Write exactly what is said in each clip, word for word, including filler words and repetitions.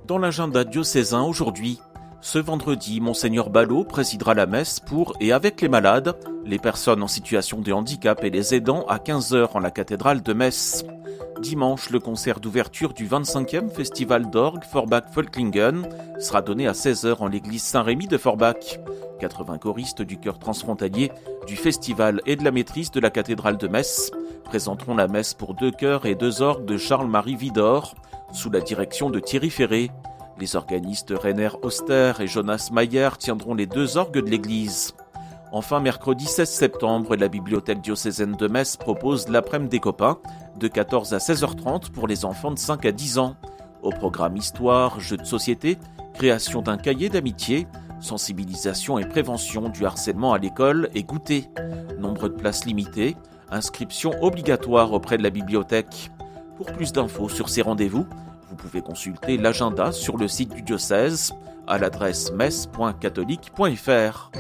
Dans l'agenda diocésain aujourd'hui, ce vendredi, Monseigneur Ballot présidera la messe pour et avec les malades, les personnes en situation de handicap et les aidants à quinze heures en la cathédrale de Metz. Dimanche, le concert d'ouverture du vingt-cinquième festival d'orgue Forbach-Volklingen sera donné à seize heures en l'église Saint-Rémy de Forbach. quatre-vingts choristes du chœur transfrontalier du festival et de la maîtrise de la cathédrale de Metz présenteront la messe pour deux chœurs et deux orgues de Charles-Marie Widor, sous la direction de Thierry Ferré. Les organistes Rainer Oster et Jonas Mayer tiendront les deux orgues de l'église. Enfin, mercredi seize septembre, la bibliothèque diocésaine de Metz propose l'après-midi des copains de quatorze à seize heures trente pour les enfants de cinq à dix ans. Au programme histoire, jeux de société, création d'un cahier d'amitié, sensibilisation et prévention du harcèlement à l'école et goûter. Nombre de places limitées, inscription obligatoire auprès de la bibliothèque. Pour plus d'infos sur ces rendez-vous, vous pouvez consulter l'agenda sur le site du diocèse à l'adresse metz point catholique point f r.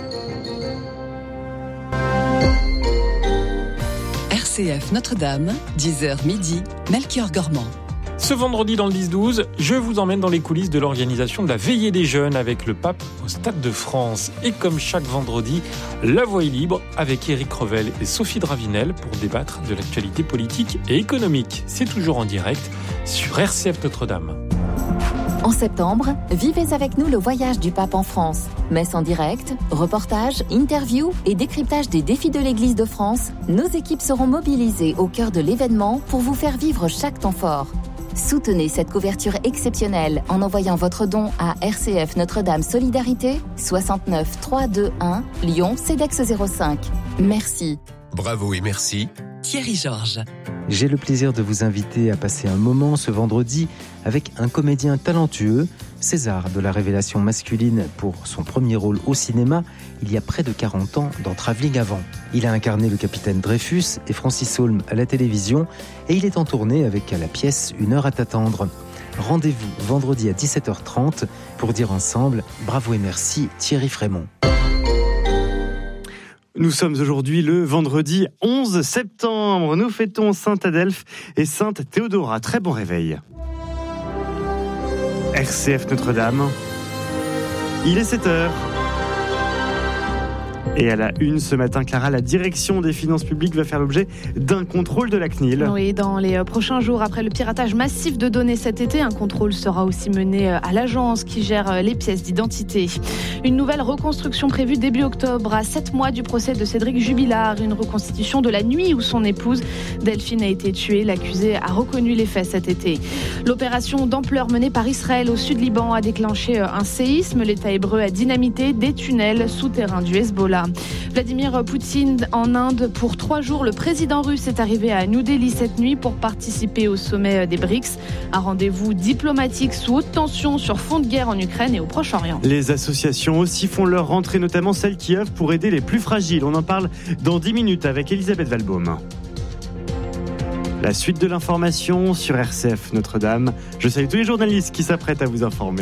R C F Notre-Dame, dix heures midi, Melchior Gormand. Ce vendredi dans le dix douze, je vous emmène dans les coulisses de l'organisation de la Veillée des Jeunes avec le pape au Stade de France. Et comme chaque vendredi, la voix est libre avec Éric Revel et Sophie Dravinel pour débattre de l'actualité politique et économique. C'est toujours en direct sur R C F Notre-Dame. En septembre, vivez avec nous le voyage du pape en France. Messe en direct, reportages, interviews et décryptage des défis de l'Église de France, nos équipes seront mobilisées au cœur de l'événement pour vous faire vivre chaque temps fort. Soutenez cette couverture exceptionnelle en envoyant votre don à R C F Notre-Dame Solidarité, soixante-neuf trois cent vingt-et-un, Lyon, CEDEX zéro cinq. Merci. Bravo et merci. Thierry Georges. J'ai le plaisir de vous inviter à passer un moment ce vendredi avec un comédien talentueux, César de la révélation masculine pour son premier rôle au cinéma il y a près de quarante ans dans Travelling Avant. Il a incarné le capitaine Dreyfus et Francis Holm à la télévision et il est en tournée avec à la pièce Une heure à t'attendre. Rendez-vous vendredi à dix-sept heures trente pour dire ensemble bravo et merci Thierry Frémont. Nous sommes aujourd'hui le vendredi onze septembre. Nous fêtons Sainte Adelphe et Sainte Théodora. Très bon réveil. R C F Notre-Dame. Il est sept heures. Et à la une ce matin, Clara, la direction des finances publiques va faire l'objet d'un contrôle de la C N I L. Oui, dans les prochains jours, après le piratage massif de données cet été, un contrôle sera aussi mené à l'agence qui gère les pièces d'identité. Une nouvelle reconstruction prévue début octobre, à sept mois du procès de Cédric Jubilard. Une reconstitution de la nuit où son épouse Delphine a été tuée. L'accusé a reconnu les faits cet été. L'opération d'ampleur menée par Israël au sud-Liban a déclenché un séisme. L'État hébreu a dynamité des tunnels souterrains du Hezbollah. Vladimir Poutine en Inde pour trois jours. Le président russe est arrivé à New Delhi cette nuit pour participer au sommet des BRICS. Un rendez-vous diplomatique sous haute tension sur fond de guerre en Ukraine et au Proche-Orient. Les associations aussi font leur rentrée, notamment celles qui œuvrent pour aider les plus fragiles. On en parle dans dix minutes avec Elisabeth Valbaum. La suite de l'information sur R C F Notre-Dame. Je salue tous les journalistes qui s'apprêtent à vous informer.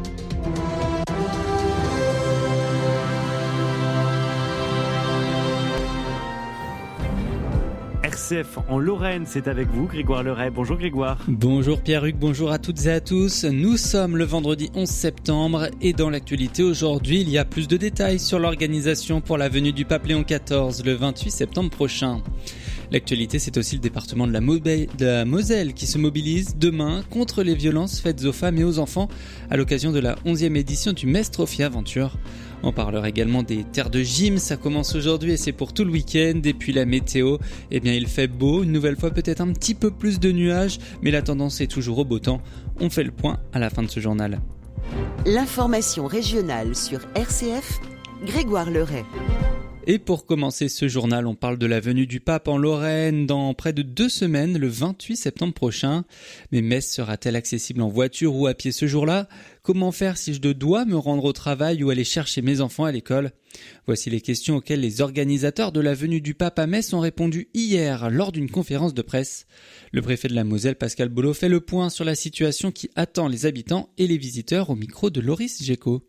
R C F en Lorraine, c'est avec vous, Grégoire Leray. Bonjour Grégoire. Bonjour Pierre-Hugues, bonjour à toutes et à tous. Nous sommes le vendredi onze septembre et dans l'actualité aujourd'hui, il y a plus de détails sur l'organisation pour la venue du pape Léon quatorze le vingt-huit septembre prochain. L'actualité, c'est aussi le département de la, Mobe- de la Moselle qui se mobilise demain contre les violences faites aux femmes et aux enfants à l'occasion de la onzième édition du Metz Trophy Aventure. On parlera également des terres de gym, ça commence aujourd'hui et c'est pour tout le week-end. Et puis la météo, eh bien il fait beau, une nouvelle fois peut-être un petit peu plus de nuages, mais la tendance est toujours au beau temps. On fait le point à la fin de ce journal. L'information régionale sur R C F, Grégoire Leray. Et pour commencer ce journal, on parle de la venue du pape en Lorraine dans près de deux semaines, le vingt-huit septembre prochain. Mais Metz sera-t-elle accessible en voiture ou à pied ce jour-là ? Comment faire si je dois me rendre au travail ou aller chercher mes enfants à l'école ? Voici les questions auxquelles les organisateurs de la venue du pape à Metz ont répondu hier lors d'une conférence de presse. Le préfet de la Moselle, Pascal Bollot, fait le point sur la situation qui attend les habitants et les visiteurs au micro de Loris Géco.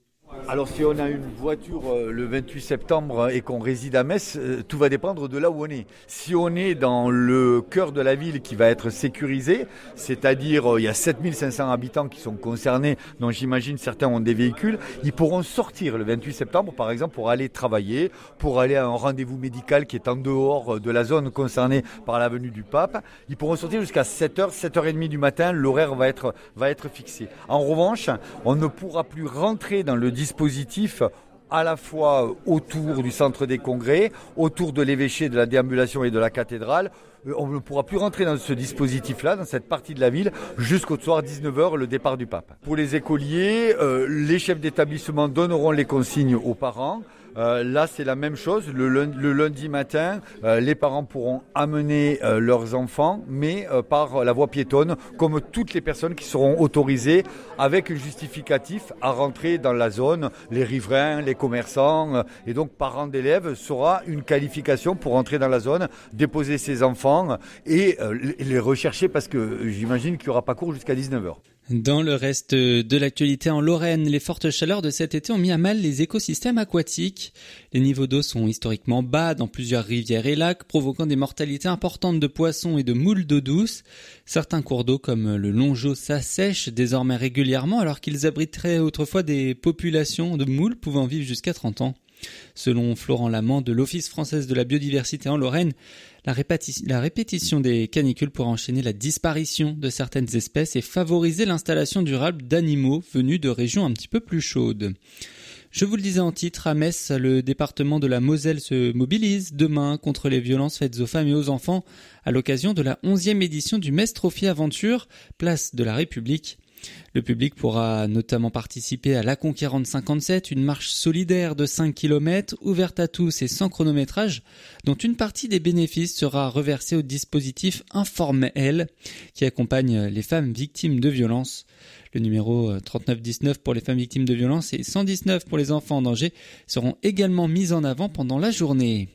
Alors si on a une voiture euh, le vingt-huit septembre et qu'on réside à Metz, euh, tout va dépendre de là où on est. Si on est dans le cœur de la ville qui va être sécurisé, c'est-à-dire euh, il y a sept mille cinq cents habitants qui sont concernés, dont j'imagine certains ont des véhicules, ils pourront sortir le vingt-huit septembre par exemple pour aller travailler, pour aller à un rendez-vous médical qui est en dehors de la zone concernée par la venue du pape. Ils pourront sortir jusqu'à sept heures, sept heures trente du matin, l'horaire va être, va être fixé. En revanche, on ne pourra plus rentrer dans le dispositif dispositif à la fois autour du centre des congrès, autour de l'évêché, de la déambulation et de la cathédrale. On ne pourra plus rentrer dans ce dispositif-là, dans cette partie de la ville, jusqu'au soir dix-neuf heures, le départ du pape. Pour les écoliers, euh, les chefs d'établissement donneront les consignes aux parents. Euh, là, c'est la même chose. Le lundi, le lundi matin, euh, les parents pourront amener euh, leurs enfants, mais euh, par la voie piétonne, comme toutes les personnes qui seront autorisées avec un justificatif à rentrer dans la zone, les riverains, les commerçants. Euh, et donc, parents d'élèves sera une qualification pour entrer dans la zone, déposer ses enfants et euh, les rechercher parce que j'imagine qu'il n'y aura pas cours jusqu'à dix-neuf heures. Dans le reste de l'actualité en Lorraine, les fortes chaleurs de cet été ont mis à mal les écosystèmes aquatiques. Les niveaux d'eau sont historiquement bas dans plusieurs rivières et lacs, provoquant des mortalités importantes de poissons et de moules d'eau douce. Certains cours d'eau comme le Longeau s'assèchent désormais régulièrement alors qu'ils abriteraient autrefois des populations de moules pouvant vivre jusqu'à trente ans. Selon Florent Lamant de l'Office français de la biodiversité en Lorraine, la, répétition, la répétition des canicules pourrait enchaîner la disparition de certaines espèces et favoriser l'installation durable d'animaux venus de régions un petit peu plus chaudes. Je vous le disais en titre, à Metz, le département de la Moselle se mobilise demain contre les violences faites aux femmes et aux enfants à l'occasion de la onzième édition du Metz Trophy Aventure, place de la République. Le public pourra notamment participer à La Conquérante cinquante-sept, une marche solidaire de cinq kilomètres, ouverte à tous et sans chronométrage, dont une partie des bénéfices sera reversée au dispositif Inform'Elle, qui accompagne les femmes victimes de violences. Le numéro trente-neuf dix-neuf pour les femmes victimes de violences et cent dix-neuf pour les enfants en danger seront également mis en avant pendant la journée.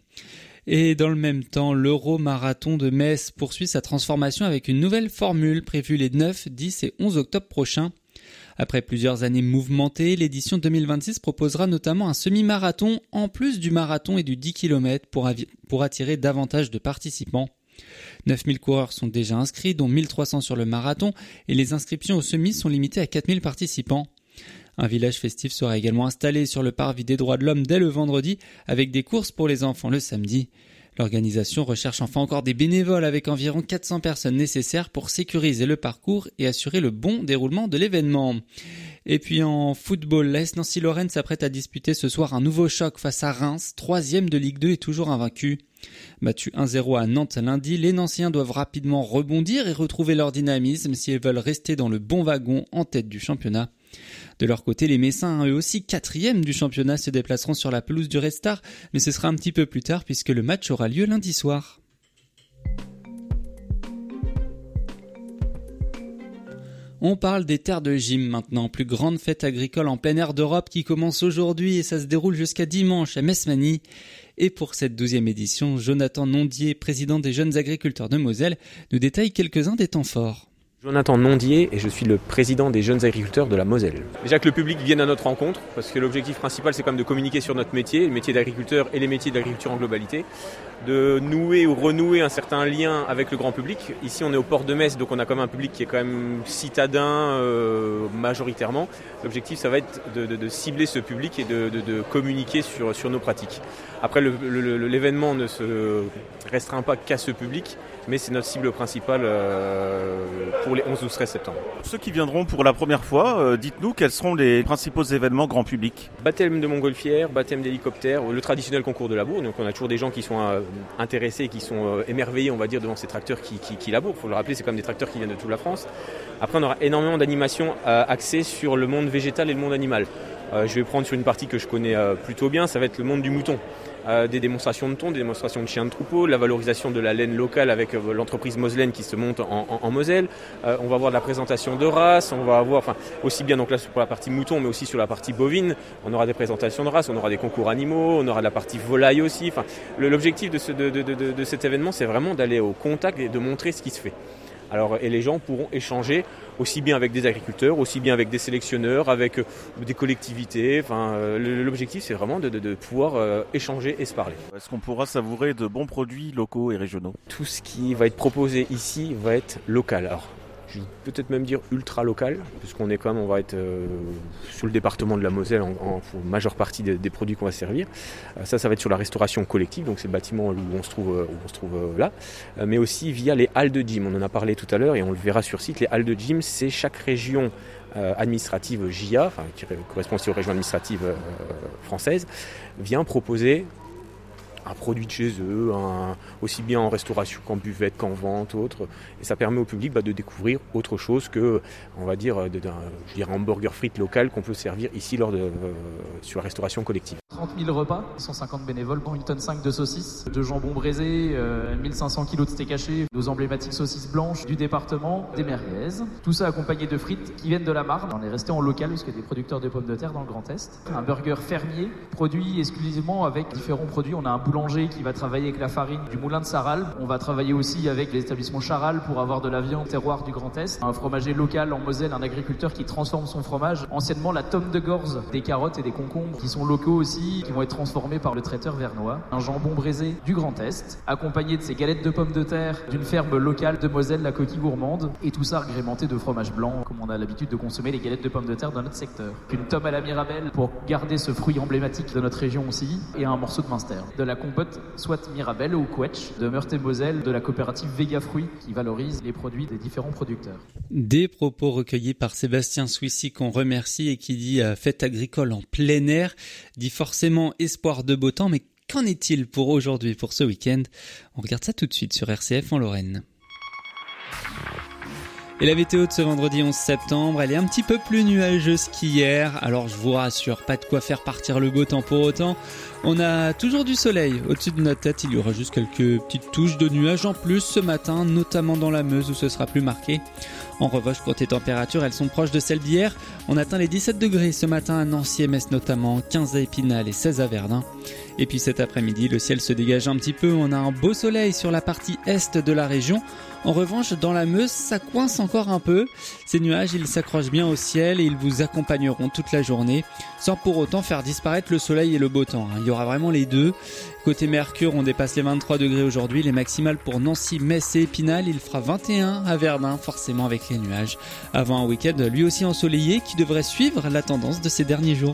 Et dans le même temps, l'Euro-Marathon de Metz poursuit sa transformation avec une nouvelle formule prévue les neuf, dix et onze octobre prochains. Après plusieurs années mouvementées, l'édition deux mille vingt-six proposera notamment un semi-marathon en plus du marathon et du dix kilomètres pour, avi- pour attirer davantage de participants. neuf mille coureurs sont déjà inscrits, dont mille trois cents sur le marathon, et les inscriptions au semi sont limitées à quatre mille participants. Un village festif sera également installé sur le parvis des droits de l'homme dès le vendredi, avec des courses pour les enfants le samedi. L'organisation recherche enfin encore des bénévoles avec environ quatre cents personnes nécessaires pour sécuriser le parcours et assurer le bon déroulement de l'événement. Et puis en football, l'A S Nancy-Lorraine s'apprête à disputer ce soir un nouveau choc face à Reims, troisième de Ligue deux et toujours invaincu. Battu un zéro à Nantes lundi, les Nanciens doivent rapidement rebondir et retrouver leur dynamisme si elles veulent rester dans le bon wagon en tête du championnat. De leur côté, les Messins, eux aussi quatrième du championnat, se déplaceront sur la pelouse du Red Star, mais ce sera un petit peu plus tard puisque le match aura lieu lundi soir. On parle des terres de gym maintenant, plus grande fête agricole en plein air d'Europe qui commence aujourd'hui et ça se déroule jusqu'à dimanche à Metz-Magny. Et pour cette douzième édition, Jonathan Nondier, président des jeunes agriculteurs de Moselle, nous détaille quelques-uns des temps forts. Jonathan Nondier et je suis le président des jeunes agriculteurs de la Moselle. Déjà que le public vienne à notre rencontre, parce que l'objectif principal c'est quand même de communiquer sur notre métier, le métier d'agriculteur et les métiers d'agriculture en globalité, de nouer ou renouer un certain lien avec le grand public. Ici on est au port de Metz, donc on a quand même un public qui est quand même citadin euh, majoritairement. L'objectif ça va être de, de, de cibler ce public et de, de, de communiquer sur, sur nos pratiques. Après le, le, l'événement ne se restreint pas qu'à ce public, mais c'est notre cible principale euh, pour les onze douze treize septembre. Ceux qui viendront pour la première fois, euh, dites-nous quels seront les principaux événements grand public. Baptême de montgolfière, baptême d'hélicoptère, le traditionnel concours de labour. Donc on a toujours des gens qui sont euh, intéressés, qui sont euh, émerveillés, on va dire, devant ces tracteurs qui, qui, qui labourent. Il faut le rappeler, c'est comme des tracteurs qui viennent de toute la France. Après, on aura énormément d'animations euh, axées sur le monde végétal et le monde animal. Euh, je vais prendre sur une partie que je connais euh, plutôt bien, ça va être le monde du mouton. Euh, des démonstrations de thon, des démonstrations de chiens de troupeau, la valorisation de la laine locale avec euh, l'entreprise moselaine qui se monte en, en, en Moselle. Euh, on va avoir de la présentation de races, on va avoir, enfin, aussi bien donc là pour la partie mouton, mais aussi sur la partie bovine. On aura des présentations de races, on aura des concours animaux, on aura de la partie volaille aussi. Enfin, le, l'objectif de, ce, de, de, de, de cet événement, c'est vraiment d'aller au contact et de montrer ce qui se fait. Alors, et les gens pourront échanger aussi bien avec des agriculteurs, aussi bien avec des sélectionneurs, avec euh, des collectivités. Enfin, euh, l'objectif, c'est vraiment de, de, de pouvoir euh, échanger et se parler. Est-ce qu'on pourra savourer de bons produits locaux et régionaux ? Tout ce qui va être proposé ici va être local. Alors, je vais peut-être même dire ultra local, puisqu'on est quand même, on va être euh, sur le département de la Moselle en, en, en majeure partie des, des produits qu'on va servir. Euh, ça, ça va être sur la restauration collective, donc c'est le bâtiment où on se trouve, où on se trouve euh, là, euh, mais aussi via les halles de gym. On en a parlé tout à l'heure et on le verra sur site. Les halles de gym, c'est chaque région euh, administrative J A, enfin, qui correspond aussi aux régions administratives euh, françaises, vient proposer un produit de chez eux, un, aussi bien en restauration qu'en buvette, qu'en vente, autre. Et ça permet au public bah, de découvrir autre chose que, on va dire, de, d'un, je dirais, un hamburger frites local qu'on peut servir ici lors de, euh, sur la restauration collective. trente mille repas, cent cinquante bénévoles, une tonne cinq de saucisses, de jambon braisé, euh, mille cinq cents kilos de steak haché, nos emblématiques saucisses blanches du département, des merguez. Tout ça accompagné de frites qui viennent de la Marne. On est resté en local parce qu'il y a des producteurs de pommes de terre dans le Grand Est. Un burger fermier, produit exclusivement avec différents produits. On a un boulanger qui va travailler avec la farine du moulin de Sarral. On va travailler aussi avec l'établissement Charal pour avoir de la viande terroir du Grand Est. Un fromager local en Moselle, un agriculteur qui transforme son fromage. Anciennement la tome de Gorze, des carottes et des concombres qui sont locaux aussi, qui vont être transformés par le traiteur vernois. Un jambon braisé du Grand Est, accompagné de ces galettes de pommes de terre d'une ferme locale de Moselle, la Coquille Gourmande, et tout ça agrémenté de fromage blanc, comme on a l'habitude de consommer les galettes de pommes de terre dans notre secteur. Une tome à la Mirabelle pour garder ce fruit emblématique de notre région aussi, et un morceau de Munster. De la compote soit Mirabelle ou Quetch de Meurthe-et-Moselle, de la coopérative Vega Fruits, qui valorise les produits des différents producteurs. Des propos recueillis par Sébastien Swissy qu'on remercie et qui dit euh, fête agricole en plein air, dit forcément espoir de beau temps, mais qu'en est-il pour aujourd'hui, pour ce week-end ? On regarde ça tout de suite sur R C F en Lorraine. Et la météo de ce vendredi onze septembre, elle est un petit peu plus nuageuse qu'hier. Alors je vous rassure, pas de quoi faire partir le beau temps pour autant. On a toujours du soleil au-dessus de notre tête. Il y aura juste quelques petites touches de nuages en plus ce matin, notamment dans la Meuse où ce sera plus marqué. En revanche, côté température, elles sont proches de celles d'hier. On atteint les dix-sept degrés ce matin à Nancy et Metz notamment, quinze à Épinal et seize à Verdun. Et puis cet après-midi, le ciel se dégage un petit peu. On a un beau soleil sur la partie est de la région. En revanche, dans la Meuse, ça coince encore un peu. Ces nuages, ils s'accrochent bien au ciel et ils vous accompagneront toute la journée, sans pour autant faire disparaître le soleil et le beau temps. Il y aura vraiment les deux. Côté Mercure, on dépasse les vingt-trois degrés aujourd'hui. Les maximales pour Nancy, Metz et Épinal. Il fera vingt et un à Verdun, forcément avec les nuages. Avant un week-end lui aussi ensoleillé qui devrait suivre la tendance de ces derniers jours.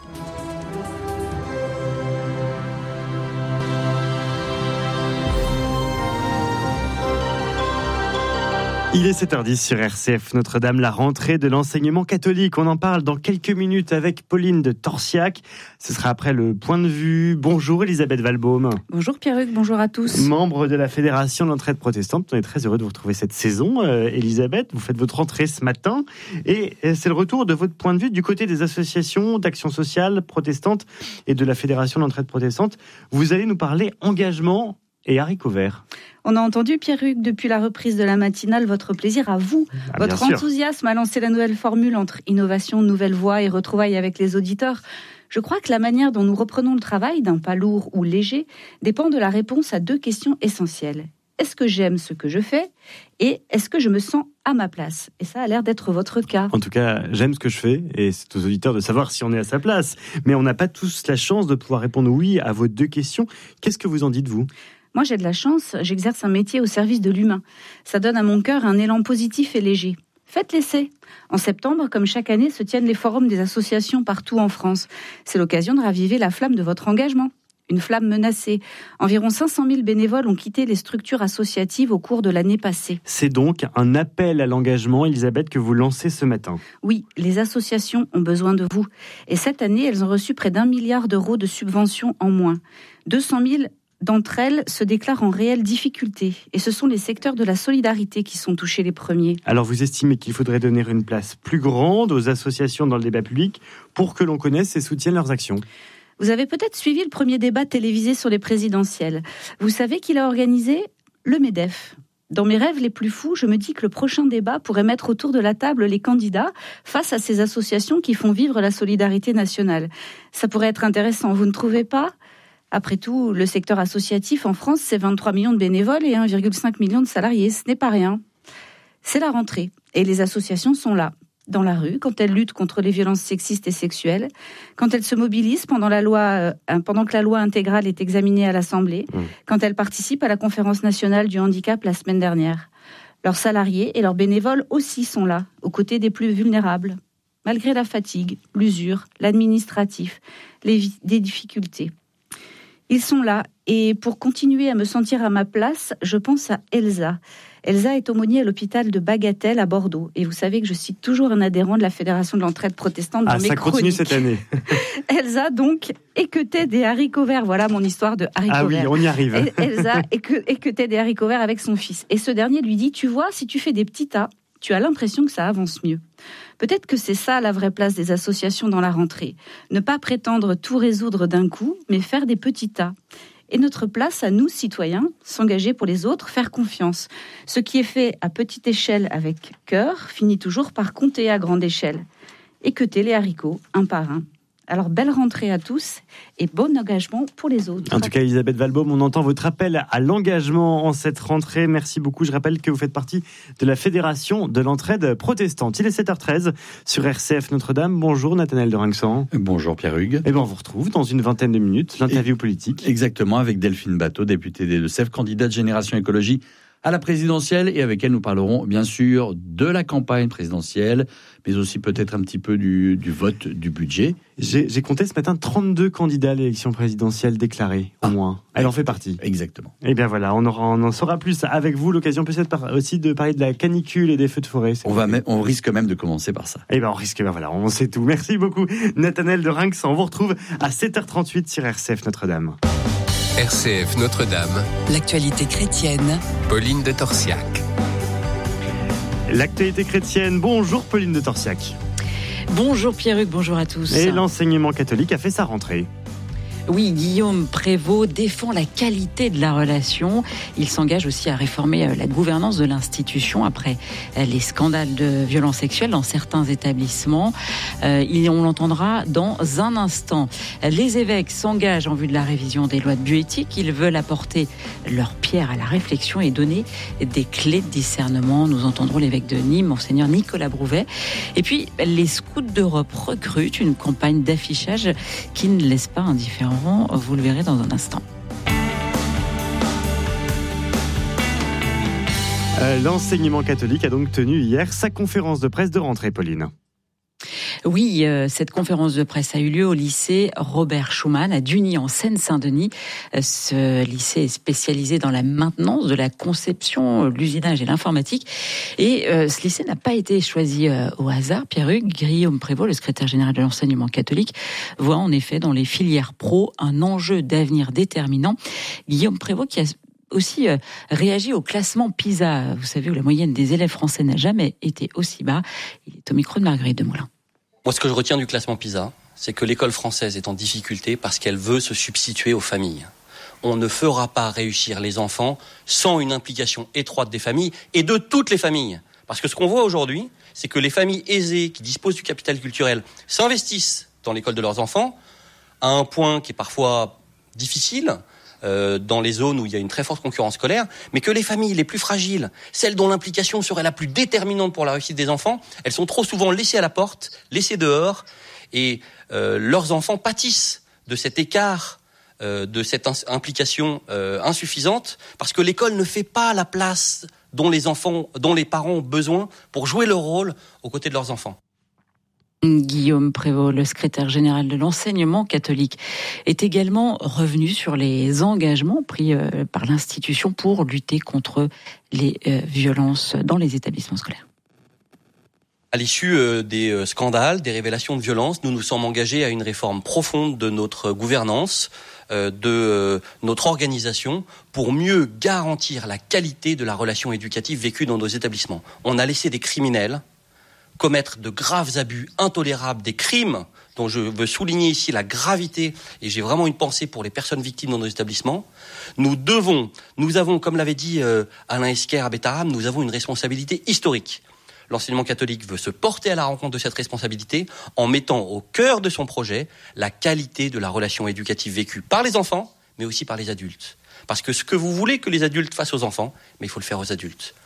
Il est sept heures dix sur R C F Notre-Dame, la rentrée de l'enseignement catholique. On en parle dans quelques minutes avec Pauline de Torsiac. Ce sera après le point de vue. Bonjour Elisabeth Valbaume. Bonjour Pierruc, bonjour à tous. Membre de la Fédération de l'entraide protestante. On est très heureux de vous retrouver cette saison. Euh, Elisabeth, vous faites votre rentrée ce matin. Et c'est le retour de votre point de vue du côté des associations d'action sociale protestantes et de la Fédération de l'entraide protestante. Vous allez nous parler engagement et haricots verts. On a entendu, Pierruc, depuis la reprise de la matinale, votre plaisir à vous, ah, votre enthousiasme à lancer la nouvelle formule entre innovation, nouvelle voie et retrouvailles avec les auditeurs. Je crois que la manière dont nous reprenons le travail, d'un pas lourd ou léger, dépend de la réponse à deux questions essentielles. Est-ce que j'aime ce que je fais ? Et est-ce que je me sens à ma place ? Et ça a l'air d'être votre cas. En tout cas, j'aime ce que je fais et c'est aux auditeurs de savoir si on est à sa place. Mais on n'a pas tous la chance de pouvoir répondre oui à vos deux questions. Qu'est-ce que vous en dites, vous ? Moi, j'ai de la chance, j'exerce un métier au service de l'humain. Ça donne à mon cœur un élan positif et léger. Faites l'essai. En septembre, comme chaque année, se tiennent les forums des associations partout en France. C'est l'occasion de raviver la flamme de votre engagement. Une flamme menacée. Environ cinq cent mille bénévoles ont quitté les structures associatives au cours de l'année passée. C'est donc un appel à l'engagement, Elisabeth, que vous lancez ce matin. Oui, les associations ont besoin de vous. Et cette année, elles ont reçu près d'un milliard d'euros de subventions en moins. deux cent mille d'entre elles se déclarent en réelle difficulté. Et ce sont les secteurs de la solidarité qui sont touchés les premiers. Alors vous estimez qu'il faudrait donner une place plus grande aux associations dans le débat public pour que l'on connaisse et soutienne leurs actions ? Vous avez peut-être suivi le premier débat télévisé sur les présidentielles. Vous savez qui l'a organisé ? Le MEDEF. Dans mes rêves les plus fous, je me dis que le prochain débat pourrait mettre autour de la table les candidats face à ces associations qui font vivre la solidarité nationale. Ça pourrait être intéressant, vous ne trouvez pas ? Après tout, le secteur associatif en France, c'est vingt-trois millions de bénévoles et un virgule cinq million de salariés. Ce n'est pas rien. C'est la rentrée et les associations sont là, dans la rue, quand elles luttent contre les violences sexistes et sexuelles, quand elles se mobilisent pendant, la loi, euh, pendant que la loi intégrale est examinée à l'Assemblée, mmh. quand elles participent à la conférence nationale du handicap la semaine dernière. Leurs salariés et leurs bénévoles aussi sont là, aux côtés des plus vulnérables, malgré la fatigue, l'usure, l'administratif, les, des difficultés. Ils sont là, et pour continuer à me sentir à ma place, je pense à Elsa. Elsa est aumônier à l'hôpital de Bagatelle à Bordeaux. Et vous savez que je cite toujours un adhérent de la Fédération de l'entraide protestante dans ah, mes ça chroniques. Continue cette année. Elsa, donc, équeutait des haricots verts. Voilà mon histoire de haricots verts. Ah oui, verts. on y arrive. Et Elsa équeutait des haricots verts avec son fils. Et ce dernier lui dit, tu vois, si tu fais des petits tas, tu as l'impression que ça avance mieux. Peut-être que c'est ça la vraie place des associations dans la rentrée. Ne pas prétendre tout résoudre d'un coup, mais faire des petits tas. Et notre place à nous, citoyens, s'engager pour les autres, faire confiance. Ce qui est fait à petite échelle avec cœur finit toujours par compter à grande échelle. Équeuter les haricots, un par un. Alors, belle rentrée à tous et bon engagement pour les autres. En tout cas, Elisabeth Valbaum, on entend votre appel à l'engagement en cette rentrée. Merci beaucoup. Je rappelle que vous faites partie de la Fédération de l'entraide protestante. Il est sept heures treize sur R C F Notre-Dame. Bonjour Nathanaël de Rinxan. Bonjour Pierre Hugues. Eh bien, on vous retrouve dans une vingtaine de minutes, l'interview politique. Exactement, avec Delphine Bateau, députée des Deux-Sèvres, candidate Génération Écologie à la présidentielle, et avec elle nous parlerons bien sûr de la campagne présidentielle, mais aussi peut-être un petit peu du, du vote du budget. J'ai, j'ai compté ce matin trente-deux candidats à l'élection présidentielle déclarés, au ah, moins. Elle en fait partie. Exactement. Et bien voilà, on, aura, on en saura plus avec vous. L'occasion peut-être aussi de parler de la canicule et des feux de forêt. On, va même, on risque même de commencer par ça. Et bien on risque, ben voilà, on sait tout. Merci beaucoup Nathanaël de Rinxan. On vous retrouve à sept heures trente-huit sur R C F Notre-Dame. R C F Notre-Dame. L'actualité chrétienne. Pauline de Torsiac. L'actualité chrétienne. Bonjour Pauline de Torsiac. Bonjour Pierre-Hugues, bonjour à tous. Et l'enseignement catholique a fait sa rentrée. Oui, Guillaume Prévost défend la qualité de la relation. Il s'engage aussi à réformer la gouvernance de l'institution après les scandales de violences sexuelles dans certains établissements. Euh, on l'entendra dans un instant. Les évêques s'engagent en vue de la révision des lois de bioéthique. Ils veulent apporter leur pierre à la réflexion et donner des clés de discernement. Nous entendrons l'évêque de Nîmes, Monseigneur Nicolas Brouvet. Et puis, les Scouts d'Europe recrutent une campagne d'affichage qui ne laisse pas indifférent. Vous le verrez dans un instant. Euh, l'enseignement catholique a donc tenu hier sa conférence de presse de rentrée, Pauline. Oui, euh, cette conférence de presse a eu lieu au lycée Robert Schuman à Duny en Seine-Saint-Denis. Euh, ce lycée est spécialisé dans la maintenance de la conception, l'usinage et l'informatique. Et euh, ce lycée n'a pas été choisi euh, au hasard. Pierre-Hugues, Guillaume Prévost, le secrétaire général de l'enseignement catholique, voit en effet dans les filières pro un enjeu d'avenir déterminant. Guillaume Prévost qui a aussi euh, réagi au classement PISA. Vous savez, où la moyenne des élèves français n'a jamais été aussi bas. Il est au micro de Marguerite Demoulin. Moi, ce que je retiens du classement PISA, c'est que l'école française est en difficulté parce qu'elle veut se substituer aux familles. On ne fera pas réussir les enfants sans une implication étroite des familles et de toutes les familles. Parce que ce qu'on voit aujourd'hui, c'est que les familles aisées qui disposent du capital culturel s'investissent dans l'école de leurs enfants à un point qui est parfois difficile, euh, dans les zones où il y a une très forte concurrence scolaire, mais que les familles les plus fragiles, celles dont l'implication serait la plus déterminante pour la réussite des enfants, elles sont trop souvent laissées à la porte, laissées dehors, et euh, leurs enfants pâtissent de cet écart, euh, de cette ins- implication euh, insuffisante, parce que l'école ne fait pas la place dont les enfants, dont les parents ont besoin pour jouer leur rôle aux côtés de leurs enfants. Guillaume Prévost, le secrétaire général de l'enseignement catholique, est également revenu sur les engagements pris par l'institution pour lutter contre les violences dans les établissements scolaires. À l'issue des scandales, des révélations de violence, nous nous sommes engagés à une réforme profonde de notre gouvernance, de notre organisation, pour mieux garantir la qualité de la relation éducative vécue dans nos établissements. On a laissé des criminels commettre de graves abus intolérables, des crimes dont je veux souligner ici la gravité, et j'ai vraiment une pensée pour les personnes victimes dans nos établissements. Nous devons, nous avons, comme l'avait dit euh, Alain Esquer à Bétarame, nous avons une responsabilité historique. L'enseignement catholique veut se porter à la rencontre de cette responsabilité en mettant au cœur de son projet la qualité de la relation éducative vécue par les enfants, mais aussi par les adultes. Parce que ce que vous voulez que les adultes fassent aux enfants, mais il faut le faire aux adultes.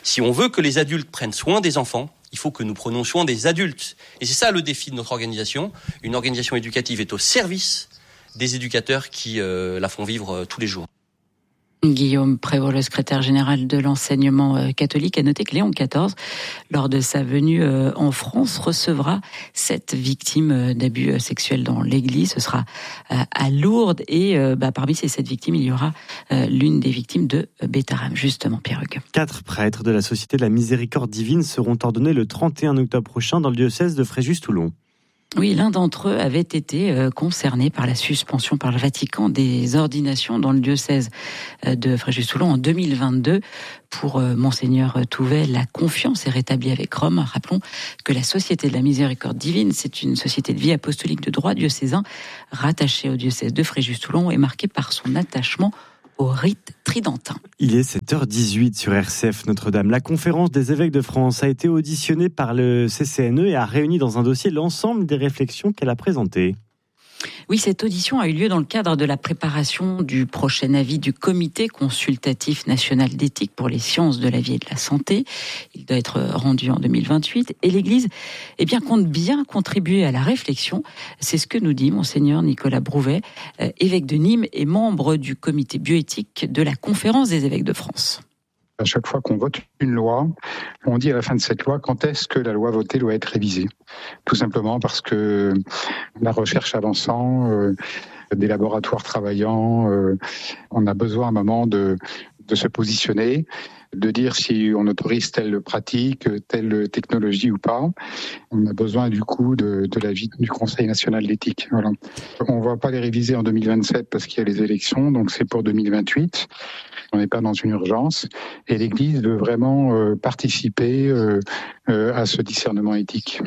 Si on veut que les adultes prennent soin des enfants, il faut que nous prenions soin des adultes. Et c'est ça le défi de notre organisation. Une organisation éducative est au service des éducateurs qui euh, la font vivre euh, tous les jours. Guillaume Prévost, le secrétaire général de l'enseignement catholique, a noté que Léon quatorze, lors de sa venue en France, recevra sept victimes d'abus sexuels dans l'église. Ce sera à Lourdes et bah, parmi ces sept victimes, il y aura l'une des victimes de Bétharram, justement, Pierre Hugues. Quatre prêtres de la Société de la Miséricorde Divine seront ordonnés le trente et un octobre prochain dans le diocèse de Fréjus-Toulon. Oui, l'un d'entre eux avait été concerné par la suspension par le Vatican des ordinations dans le diocèse de Fréjus-Toulon en deux mille vingt-deux. Pour Monseigneur Touvet, la confiance est rétablie avec Rome. Rappelons que la Société de la Miséricorde Divine, c'est une société de vie apostolique de droit diocésain rattachée au diocèse de Fréjus-Toulon et marquée par son attachement au rite tridentin. Il est sept heures dix-huit sur R C F Notre-Dame. La conférence des évêques de France a été auditionnée par le C C N E et a réuni dans un dossier l'ensemble des réflexions qu'elle a présentées. Oui, cette audition a eu lieu dans le cadre de la préparation du prochain avis du Comité consultatif national d'éthique pour les sciences de la vie et de la santé. Il doit être rendu en deux mille vingt-huit et l'Église eh bien, compte bien contribuer à la réflexion. C'est ce que nous dit Monseigneur Nicolas Brouvet, évêque de Nîmes et membre du comité bioéthique de la Conférence des évêques de France. À chaque fois qu'on vote une loi, on dit à la fin de cette loi quand est-ce que la loi votée doit être révisée. Tout simplement parce que la recherche avançant, euh, des laboratoires travaillant, euh, on a besoin à un moment de, de se positionner, de dire si on autorise telle pratique, telle technologie ou pas. On a besoin du coup de, de l'avis du Conseil national d'éthique. Voilà. On ne va pas les réviser en deux mille vingt-sept parce qu'il y a les élections, donc c'est pour deux mille vingt-huit. On n'est pas dans une urgence et l'Église veut vraiment euh, participer euh, euh, à ce discernement éthique.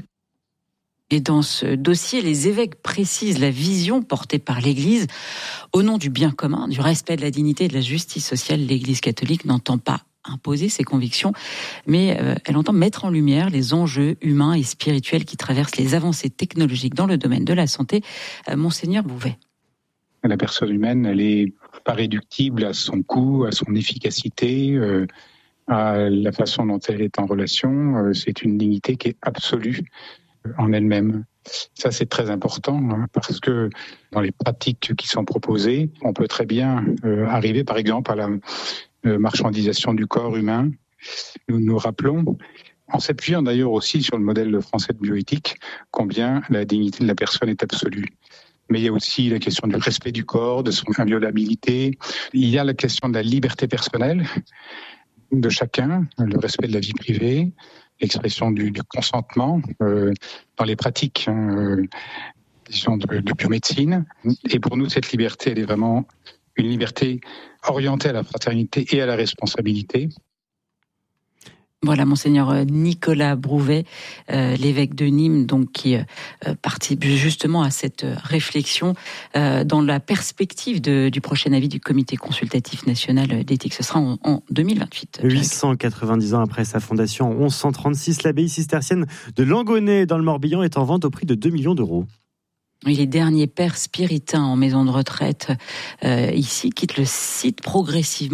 Et dans ce dossier, les évêques précisent la vision portée par l'Église au nom du bien commun, du respect de la dignité et de la justice sociale. L'Église catholique n'entend pas imposer ses convictions, mais euh, elle entend mettre en lumière les enjeux humains et spirituels qui traversent les avancées technologiques dans le domaine de la santé. Euh, Monseigneur Bouvet. La personne humaine, elle est pas réductible à son coût, à son efficacité, euh, à la façon dont elle est en relation. Euh, c'est une dignité qui est absolue en elle-même. Ça, c'est très important hein, parce que dans les pratiques qui sont proposées, on peut très bien euh, arriver, par exemple, à la euh, marchandisation du corps humain. Nous nous rappelons, en s'appuyant d'ailleurs aussi sur le modèle français de bioéthique, combien la dignité de la personne est absolue. Mais il y a aussi la question du respect du corps, de son inviolabilité. Il y a la question de la liberté personnelle de chacun, le respect de la vie privée, l'expression du, du consentement euh, dans les pratiques euh, disons de, de biomédecine. Et pour nous, cette liberté, elle est vraiment une liberté orientée à la fraternité et à la responsabilité. Voilà, Monseigneur Nicolas Brouvet, euh, l'évêque de Nîmes, donc qui euh, participe justement à cette réflexion euh, dans la perspective de, du prochain avis du Comité consultatif national d'éthique. Ce sera en, en deux mille vingt-huit. huit cent quatre-vingt-dix ans après sa fondation en mille cent trente-six, l'abbaye cistercienne de Langonnet dans le Morbihan est en vente au prix de deux millions d'euros. Oui, les derniers pères spiritains en maison de retraite euh, ici quittent le site progressivement.